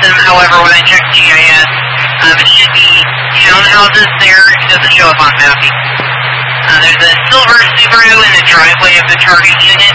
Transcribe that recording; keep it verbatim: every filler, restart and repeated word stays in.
them. However, when I check G I S, um, it should be townhouses there. It doesn't show up on Mappy. Uh, there's a silver Subaru in the driveway of the target unit.